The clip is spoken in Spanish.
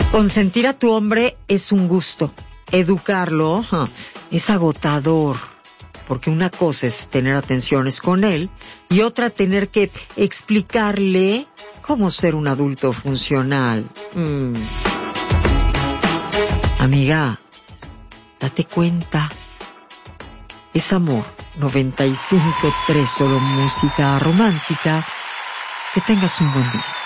Consentir a tu hombre es un gusto. Educarlo es agotador. Porque una cosa es tener atenciones con él y otra tener que explicarle cómo ser un adulto funcional. Amiga, date cuenta. Es Amor 95.3, solo música romántica. Que tengas un buen día.